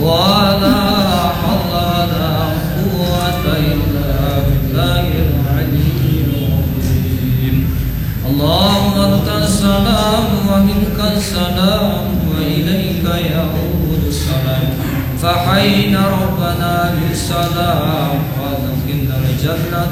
ولا حول ولا قوة إلا بالله العلي العظيم. اللهم أنت السلام ومنك السلام وإليك يعود السلام. فحينا ربنا بالسلام وأدخلنا الجنة